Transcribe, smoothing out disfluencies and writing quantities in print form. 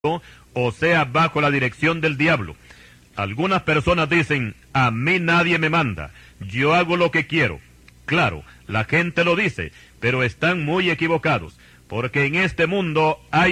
o sea bajo la dirección del diablo. Algunas personas dicen, a mí nadie me manda, yo hago lo que quiero. Claro, la gente lo dice, pero están muy equivocados, porque en este mundo hay